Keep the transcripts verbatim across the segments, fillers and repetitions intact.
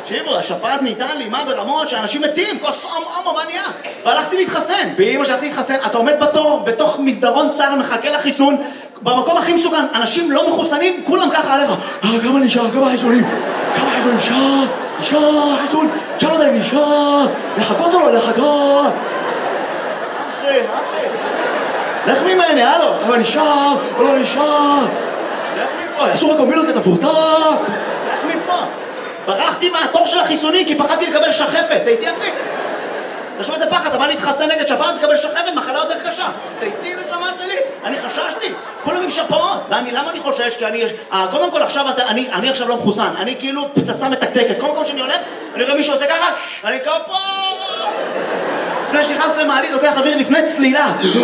תקשיבו, השפעת נהייתה לימה ברמות שאנשים מתים, כוס עום מה נהיה? והלכתי להתחסן, באמא שהלכתי להתחסן, אתה עומד בתור, בתוך מסדרון צר, מחכה לחיסון, במקום הכי מסוכן, אנשים לא מחוסנים, כולם ככה עליך, אה, כמה נשאר, כמה חיסונים, כמה חיסונים, נשאר, נשאר, חיסון, תשאל אותם, נשאר, לחכות או לא לחכות? אחי, אחי, לך ממני, הלו, כמה נשאר, או לא נשאר? לך מפה, אסור הקומבינות כי אתה מפורסם, לך מפה. ברחתי מהתור של החיסונים כי פחדתי לקבל שחפת, תהייתי אחי? תשמע איזה פחד, אתה בא להתחסן נגד שפעת לקבל שחפת, מחלה יותר קשה. תהייתי לשמעת שלי, אני חששתי, כולם עם שפעות. ואני, למה אני חושש? כי אני, קודם כל עכשיו, אני, אני עכשיו לא מחוסן, אני כאילו פצצה מתקתקת. קודם כל שאני הולך, אני רואה מישהו עושה ככה, אני כאילו פה... לפני שנכנס למעלית, לוקח אוויר לפני צלילה.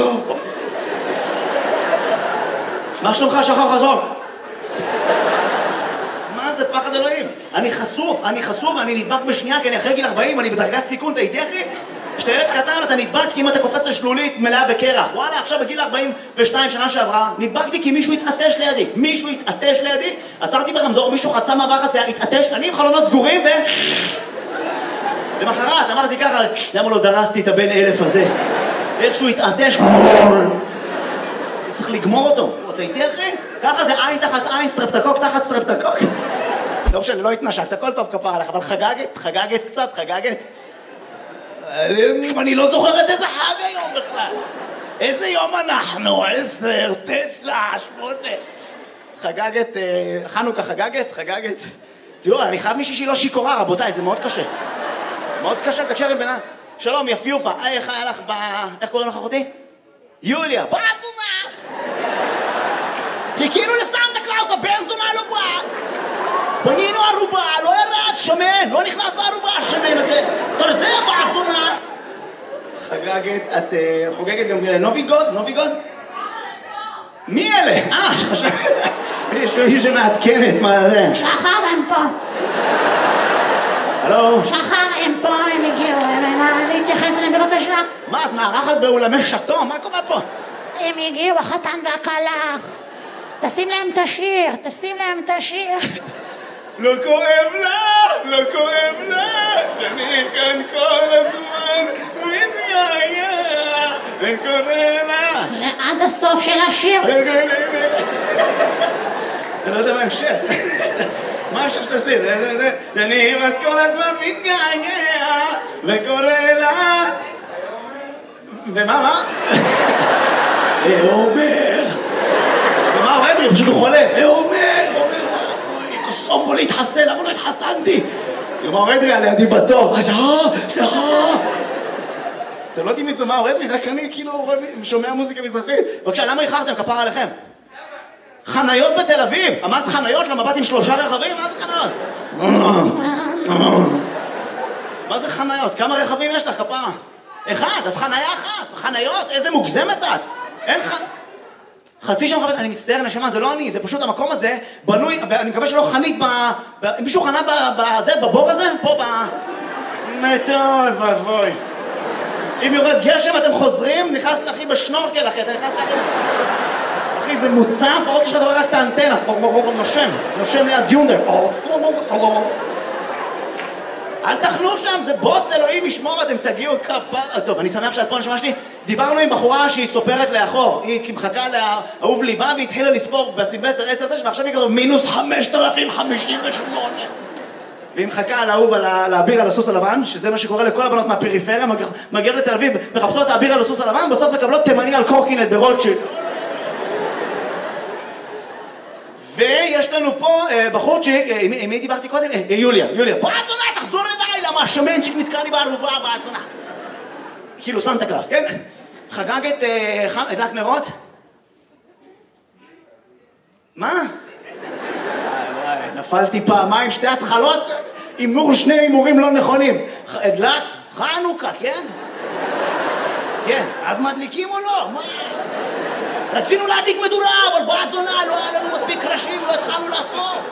מה שלומך, שחר חזון? זה פחד אלוהים. אני חשוף, אני חשוף, אני נדבק בשנייה, כי אני אחרי גיל ארבעים, אני בדרגת סיכון, אתה איתי אחי? כשאתה ילד קטן, אתה נדבק אם אתה קופץ לשלולית מלאה בקרח. וואלה, עכשיו בגיל ארבעים ושתיים שנה שעברה, נדבקתי כי מישהו התעטש לידי. מישהו התעטש לידי, עצרתי ברמזור, מישהו חצה מעבר חצייה, התעטש, אני עם חלונות סגורים ו... למחרת, אמרתי ככה, למה לא דרסתי את הבן אלף הזה? איכשהו התעטש, צריך לגמור אותו. אתה איתי אחי? ככה זה עין תחת עין, סטרפטקוק תחת סטרפטקוק. לא משנה, לא התנשקת, הכל טוב כפר עליך, אבל חגגת, חגגת קצת, חגגת. אני לא זוכרת איזה חג היום בכלל. איזה יום אנחנו? עשר, תשע, שמונה. חגגת, חנוכה חגגת, חגגת. תראו, אני חייב מישהי שהיא לא שיקורה, רבותיי, זה מאוד קשה. מאוד קשה, תקשר עם בינה. שלום, יפיופה, איך היה לך ב... איך קוראים לך אחותי? יוליה, בעצומה! חיכינו לסנטה קלאוס, הבן זונה לא בא! בנינו ערובה, לא ירד, שמן, לא נכנס בערובה, שמן הזה. תרזה, בעצונה! חגגת, את חוגגת גם נוביגוד? נוביגוד? מי אלה? אה, שחשב... יש מישהו שמעדכנת, מה זה? שחר, הם פה. הלו? שחר, הם פה, הם הגיעו, הם להתייחס אליהם בבקשה. מה, את מארחת באולמי שטו? מה קורה פה? הם הגיעו, החתן והכלה. תשים להם את השיר, תשים להם את השיר. לא כואב לה, לא כואב לה, שאני כאן כל הזמן מתגעגע, וקורא לה. עד הסוף של השיר. אני לא יודע מה המשך. מה המשך של השיר? שאני בת כל הזמן מתגעגע, וקורא לה. ומה, מה? ואומר. זה מה עובד לי? פשוט הוא חולה. ואומר, אומר לה. קוסום בו להתחסן, למה לא התחסנתי? יום הורדרי על ידי בתור, סליחה, סליחה. אתם לא יודעים מי זה מה הורדרי, רק אני כאילו שומע מוזיקה מזרחית. בבקשה, למה איחרתם? כפר עליכם. חניות בתל אביב. אמרת חניות למבט עם שלושה רכבים? מה זה חניות? מה זה חניות? כמה רכבים יש לך, כפרה? אחד, אז חניה אחת. חניות, איזה מוגזמת את. אין ח... חצי שם חפש, אני מצטער נשמה, זה לא אני, זה פשוט המקום הזה בנוי, ואני מקווה שלא חנית ב... ב... מישהו חנה בזה, בבור הזה? פה ב... מטוב, אבוי. אם יורד גשם אתם חוזרים, נכנס לאחי בשנורקל אחי, אתה נכנס לאחי... אחי, זה מוצף, עוד שאתה רואה רק את האנטנה, נושם, נושם ליד יונדר. אל תחנו שם, זה בוץ, אלוהים ישמור, אתם תגיעו כפר... טוב, אני שמח שאת פה נשמע שלי. דיברנו עם בחורה שהיא סופרת לאחור. היא מחכה לאהוב ליבה והתחילה לספור בסילבסטר עשר תשע, ועכשיו היא כבר מינוס חמשת אלפים חמישים ושמונה. והיא מחכה על האהוב, על האביר על הסוס הלבן, שזה מה שקורה לכל הבנות מהפריפריה, מגיעות לתל אביב, מחפשות את האביר על הסוס הלבן, בסוף מקבלות תימני על קורקינט ברוטשילד. ויש לנו פה בחורצ'יק, עם מי דיברתי קודם? יוליה, יוליה. בעצונה, תחזור אליי, למה השמנצ'יק נתקע לי בערובה, בעצונה. כאילו סנטה קלאוס, כן? חגגת, הדלק נרות? מה? וואי וואי, נפלתי פעמיים, שתי התחלות, הימור שני הימורים לא נכונים. הדלקת? חנוכה, כן? כן, אז מדליקים או לא? מה? רצינו להדליק מדורה, אבל בעצונה, לא היה לנו מספיק קרשים, לא התחלנו לאסוף.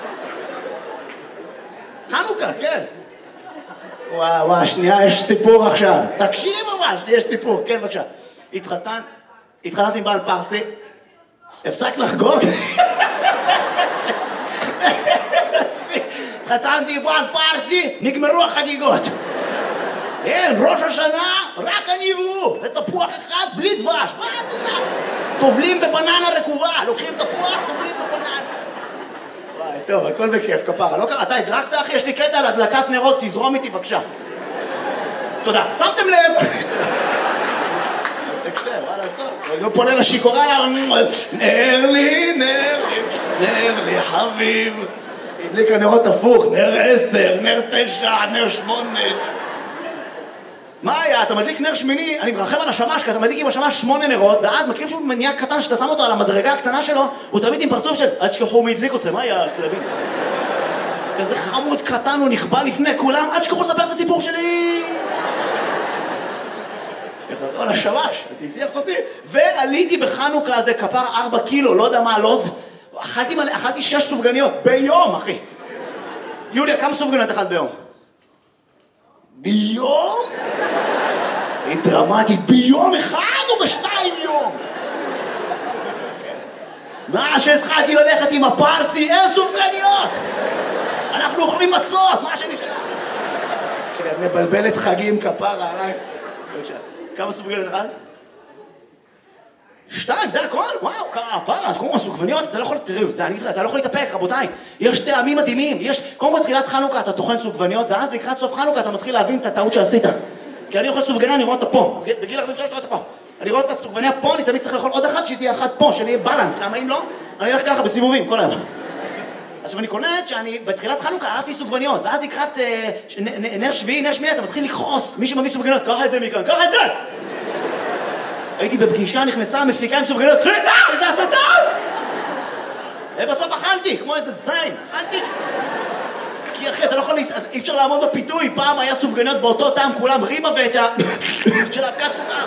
חנוכה, כן. וואו, וואו, שנייה, יש סיפור עכשיו. תקשיב ממש, יש סיפור, כן, בבקשה. התחתן, התחתנת עם בעל פרסי, הפסק לחגוג. התחתנתי עם בעל פרסי, נגמרו החגיגות. אין, ראש השנה, רק אני והוא, ותפוח אחד בלי דבש, מה אתה יודע? טובלים בבננה רקובה, לוקחים תפוח, טובלים בבננה. וואי, טוב, הכל בכיף, כפרה. לא קרה, אתה הדלקת, אחי? יש לי קטע על הדלקת נרות, תזרום איתי, בבקשה. תודה. שמתם לב? תקשב, וואלה, טוב. אני לא פונה לשיכורה, נר לי, נר לי, נר לי, חביב. הדליק הנרות הפוך, נר עשר, נר תשע, נר שמונה. מה היה? אתה מדליק נר שמיני, אני מרחם על השמש, כי אתה מדליק עם השמש שמונה נרות, ואז מכירים שהוא מניע קטן שאתה שם אותו על המדרגה הקטנה שלו, הוא תמיד עם פרצוף של עד שכחו מי הדליק אתכם, מה היה הכלבים? כזה חמוד קטן, הוא נכבה לפני כולם, עד שכחו לספר את הסיפור שלי! על השמש, תתיח אותי, ועליתי בחנוכה הזה כפר ארבע קילו, לא יודע מה הלוז, אכלתי, מלא, אכלתי שש סופגניות, ביום, אחי. יוליה, כמה סופגניות אכלת ביום? ביום? היא דרמטית, ביום אחד או בשתיים יום? מה שהתחלתי ללכת עם הפרצי, אין סופגניות! אנחנו אוכלים מצות, מה שנשאר? כשאת מבלבלת חגים כפרה עליי. כמה סופגניות אחד? שתיים, זה הכל? וואו, כפרה, אז קודם כל סופגניות, אתה לא יכול, תראו, אתה לא יכול להתאפק, רבותיי. יש טעמים מדהימים, יש, קודם כל תחילת חנוכה אתה טוחן סופגניות, ואז לקראת סוף חנוכה אתה מתחיל להבין את הטעות שעשית. כי אני אוכל סופגניה, אני רואה אותה פה. בגיל ארבעים ושלוש, אני רואה אותה פה. אני רואה את הסופגניה פה, אני תמיד צריך לאכול עוד אחת, שהיא תהיה אחת פה, שאני אהיה בלנס. למה אם לא? אני אלך ככה בסיבובים, כל היום. עכשיו אני קולט שאני בתחילת חנוכה אהבתי סופגניות, ואז לקראת נר שביעי, נר שמיני, אתה מתחיל לכעוס. מי שמביא סופגניות, קח את זה מכאן, קח את זה! הייתי בפגישה, נכנסה המפיקה עם סופגניות, קחי את זה! איזה הסתה! ובסוף אכלתי, כמו איזה זין, אכלתי. כי אחי, אתה לא יכול, אי אפשר לעמוד בפיתוי, פעם היה סופגניות באותו טעם, כולם ריבה ואת של האבקת סוכר.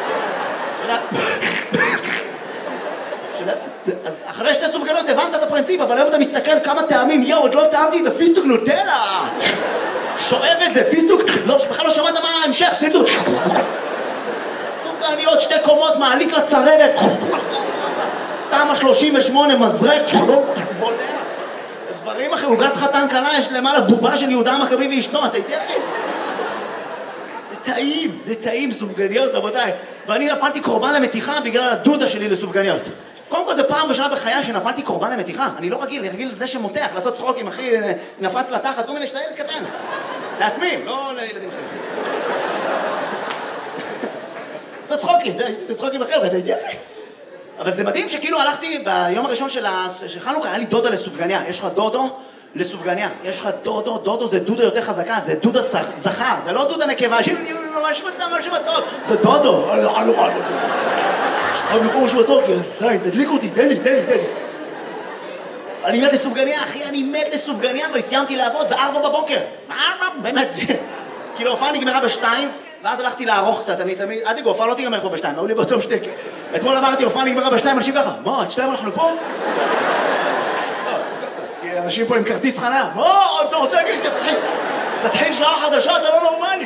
אז אחרי שתי סופגניות הבנת את הפרינציפ, אבל היום אתה מסתכל כמה טעמים, יואו, עוד לא טעמתי את הפיסטוק נוטלה. שואב את זה, פיסטוק, לא, בכלל לא שמעת מה ההמשך, פיסטוק. סופגניות, שתי קומות, מעלית לצרבת. טעם ה-שלושים ושמונה, מזרק, בולע. דברים אחי, עוגת חתן קלה, יש למעלה בובה של יהודה המכבי ואשתו, אתה איתי אחי? זה טעים, זה טעים סופגניות, רבותיי. ואני נפלתי קורבן למתיחה בגלל הדודה שלי לסופגניות. קודם כל זה פעם בשנה בחיי שנפלתי קורבן למתיחה. אני לא רגיל, אני רגיל לזה שמותח, לעשות צחוקים, אחי, נפץ לתחת, כל מיני שאתה ילד קטן. לעצמי, לא לילדים אחרים. לעשות צחוקים, זה צחוקים אחר, אתה איתי אחי? אבל זה מדהים שכאילו הלכתי ביום הראשון של חנוכה, היה לי דודה לסופגניה. יש לך דודו לסופגניה. יש לך דודו, דודו זה דודה יותר חזקה, זה דודה זכר, זה לא דודה נקבה, משהו מצא, משהו מתוק, זה דודו. אני יכול משהו מתוק, זין, תדליק אותי, תן לי, תן לי, תן לי. אני מת לסופגניה, אחי, אני מת לסופגניה, אבל סיימתי לעבוד בארבע בבוקר. בארבע, באמת. כאילו, ההופעה נגמרה בשתיים, ואז הלכתי לערוך קצת, אני תמיד, עד ההופעה לא תיגמר פה בשתיים, היו לי באותו שתק. אתמול אמרתי, ההופעה נגמרה בשתיים, אנשים ככה, מה, עד שתיים אנחנו פה? אנשים פה עם כרטיס חניה, מה, אתה רוצה להגיד לי שתתחיל? תתחיל שעה חדשה, אתה לא נורמלי.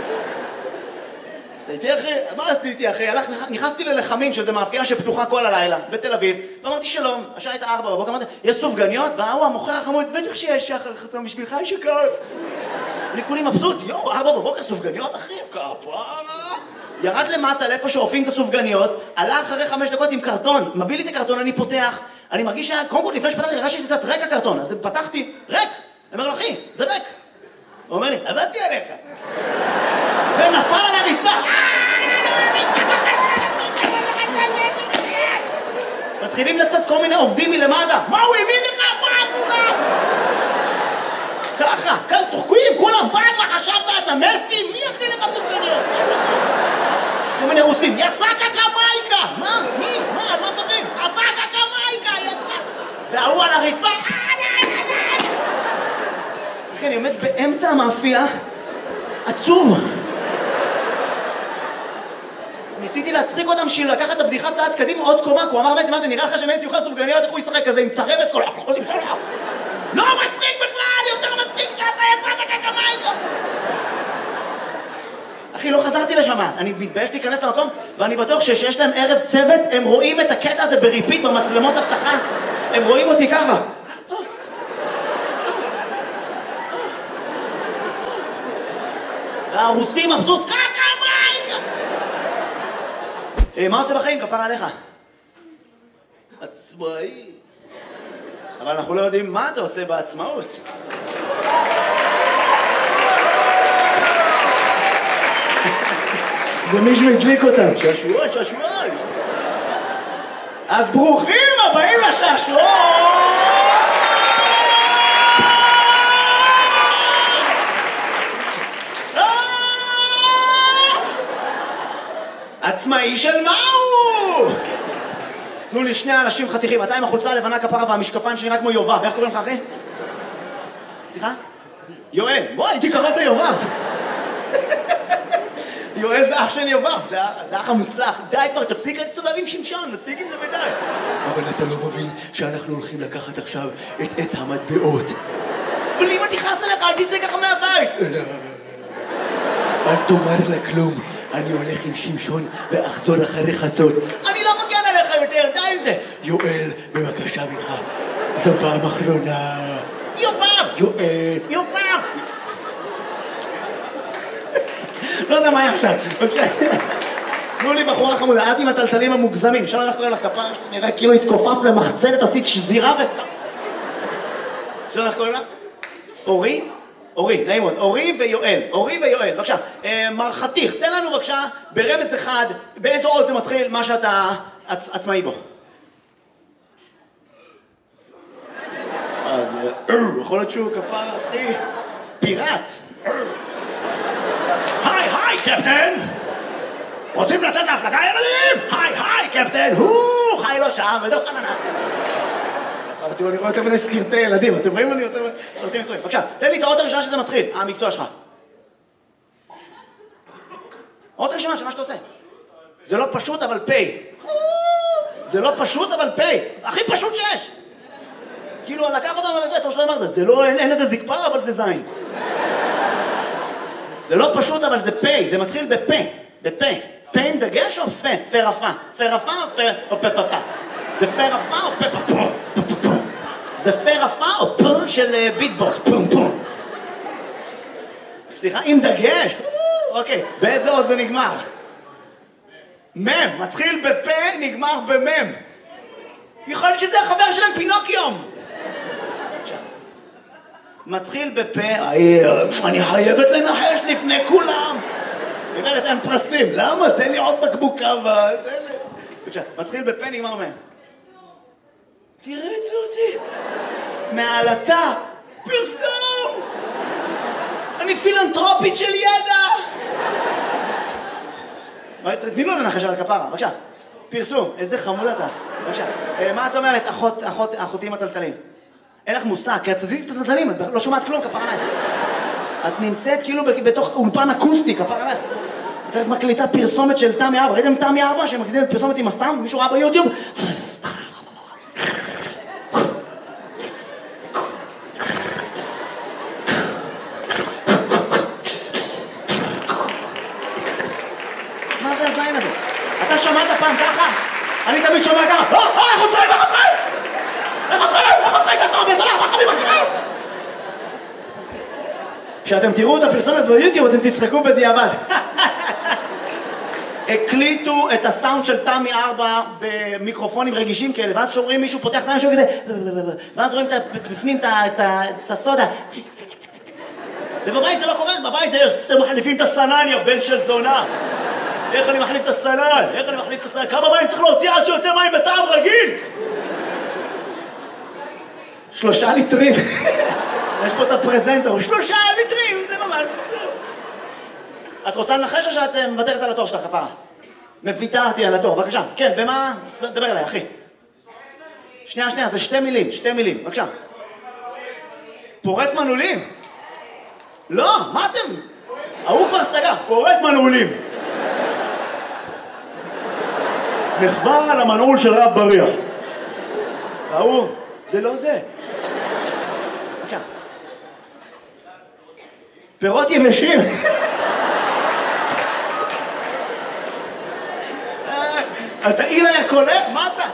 אתה איתי אחי? מה עשיתי אחי? נכנסתי ללחמים, שזה מאפייה שפתוחה כל הלילה, בתל אביב, ואמרתי שלום, השעה הייתה ארבע בבוקר, אמרתי, יש סופגניות, והוא המוכר החמוד, בטח שיש שחר חסום בשבילך, יש שכר. אני כולי מבסוט, יואו, ארבע בבוקר סופגניות אחי, כפרה. ירד למטה לאיפה שאופים את הסופגניות, עלה אחרי חמש דקות עם קרטון, מביא לי את הקרטון, אני פותח, אני מרגיש שקודם כל לפני שפתחתי, הרגשתי שזה קצת ריק הקרטון, אז פתחתי, ריק! אני אומר לו, אחי, זה ריק. הוא אומר לי, עבדתי עליך. ונפל על הרצפה. מתחילים לצאת כל מיני עובדים מלמטה. מה הוא האמין לך? מה תודה? ככה, כאן צוחקים, כולם, בעד מה חשבת? אתה מסי? מי יכניל לך סופגניות? כל מיני רוסים, יצא קקמייקה! מה? מי? מה? על מה מדברים? אתה קקמייקה! יצא! והוא על הרצפה, אחי, אני עומד באמצע המאפייה, עצוב. ניסיתי להצחיק אותם בשביל לקחת את הבדיחת צעד קדימה עוד קומה, כי הוא אמר מסי, מה זה נראה לך שמסי יוכל סופגניות, איך הוא ישחק כזה עם צרבת כל החול, לא מצחיק בכלל, יותר מצחיק שאתה יצאת קקמייקה! אחי, לא חזרתי לשם אז, אני מתבייש להיכנס למקום, ואני בטוח שיש להם ערב צוות, הם רואים את הקטע הזה בריפיט במצלמות הבטחה, הם רואים אותי ככה. הרוסים מבסוט, קקה בית! מה עושה בחיים? כפרה עליך. עצמאי. אבל אנחנו לא יודעים מה אתה עושה בעצמאות. זה מישהו הדליק אותם. שעשועון, שעשועון. אז ברוכים הבאים לשעשועון! עצמאי של מהו? תנו לי שני אנשים חתיכים, אתה עם החולצה הלבנה כפרה והמשקפיים שנראה כמו יובב. איך קוראים לך אחי? סליחה? יואל. בוא, הייתי קרוב ליובב. יואל זה אח של יובב, זה, זה אח המוצלח. די כבר, תפסיק להסתובב עם שמשון, מספיק עם זה ודי. אבל אתה לא מבין שאנחנו הולכים לקחת עכשיו את עץ המטבעות. אבל אם אני תכעס עליך, אל תצא ככה מהבית. לא, אל תאמר לה כלום. אני הולך עם שמשון ואחזור אחרי חצות. אני לא מגן עליך יותר, די עם זה. יואל, בבקשה ממך. זו פעם אחרונה. יובב! יואל. יובב! לא יודע מה היה עכשיו. בבקשה. תנו לי בחורה חמודה, את עם הטלטלים המוגזמים. אפשר לך קוראים לך כפרה, נראה כאילו התכופף למחצלת, עשית שזירה וכ... אפשר לך קוראים לך? אורי? אורי, נעים מאוד. אורי ויואל. אורי ויואל, בבקשה. מר חתיך, תן לנו בבקשה ברמז אחד, באיזו עוד זה מתחיל מה שאתה עצמאי בו. אז יכול להיות שהוא כפרה, אחי. פיראט. היי, היי, קפטן! רוצים לצאת להפלגה, ילדים? היי, היי, קפטן! הוא חי לו שם, ודו חננה. תראו, אני רואה יותר מדי סרטי ילדים, אתם רואים אני יותר מדי סרטים מצויים. בבקשה, תן לי את האות הראשונה שזה מתחיל, המקצוע שלך. האות הראשונה שמה שאתה עושה. זה לא פשוט, אבל פי. זה לא פשוט, אבל פי. הכי פשוט שיש. כאילו, לקח אותם לזה, טוב שלא אמרת, זה לא, אין לזה זקפה, אבל זה זין. זה לא פשוט, אבל זה פי, זה מתחיל בפה, בפה. פה עם דגש או פה? פה רפה. פה רפה או פה או פה פפה? זה פה רפה או פה פפה? זה פה רפה או פה של ביטבוקס? פום פום. סליחה, עם דגש? אוקיי, באיזה עוד זה נגמר? מם, מתחיל בפה, נגמר במם. יכול להיות שזה החבר שלהם פינוקיום. מתחיל בפה, אני חייבת לנחש לפני כולם. גברת, אין פרסים. למה? תן לי עוד בקבוק קווה. בבקשה, מתחיל בפה, נגמר מהם. תראה את זה אותי. מעלתה, פרסום. אני פילנטרופית של ידע. תתני לו לנחש על הכפרה, בבקשה. פרסום, איזה חמוד אתה. בבקשה. מה את אומרת, אחותי עם הטלטלים? אין לך מושג, כי את תזיז את הטלטלים, את לא שומעת כלום, כפרה עלייך. את נמצאת כאילו בתוך אולפן אקוסטי, כפרה עלייך. את מקליטה פרסומת של תמי ארבע. ראיתם תמי ארבע שמקליטה פרסומת עם הסם? מישהו ראה ביוטיוב? מה זה הזין הזה? אתה שמעת פעם ככה? אני תמיד שומע ככה. אה, איך עוצרים, איך עוצרים? איך עוצרים, איך עוצרים? תעצור בזלה, מה חביב, מה קרה? כשאתם תראו את הפרסומת ביוטיוב, אתם תצחקו בדיעבד. הקליטו את הסאונד של תמי ארבע במיקרופונים רגישים כאלה, ואז שומעים מישהו פותח את משהו כזה, ואז רואים בפנים את הסודה. ובבית זה לא קורה, בבית זה מחליפים את הסנן, יא בן של זונה. איך אני מחליף את הסנן? איך אני מחליף את הסנן? כמה מים צריך להוציא עד שיוצא מים בטעם רגיל? שלושה ליטרים. יש פה את הפרזנטור, שלושה ליטרים, זה ממש... את רוצה לנחש או שאת מוותרת על התור שלך, כפרה? מוויתרתי על התור, בבקשה. כן, במה? דבר אליי, אחי. שנייה, שנייה, זה שתי מילים, שתי מילים, בבקשה. פורץ מנעולים? לא, מה אתם? ההוא כבר סגר, פורץ מנעולים. מחווה על המנעול של רב בריח. והוא, זה לא זה. בבקשה. פירות יבשים. אתה אילה יקולה? מה אתה?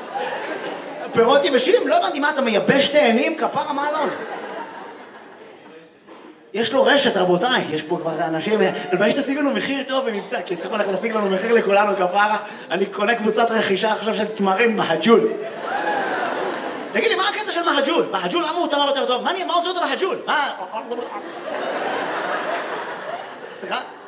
פירות יבשים? לא הבנתי מה, אתה מייבש תאנים? כפרה, מה לא זה? יש לו רשת, רבותיי, יש פה כבר אנשים, לפעמים שתשיג לנו מחיר טוב ומבצע, כי אתם הולך להשיג לנו מחיר לכולנו כפרה, אני קונה קבוצת רכישה עכשיו של תמרים מהג'ול. תגיד לי, מה הקטע של מהג'ול? מהג'ול, למה הוא תמר יותר טוב? מה עושה אותו מהג'ול? מה? סליחה?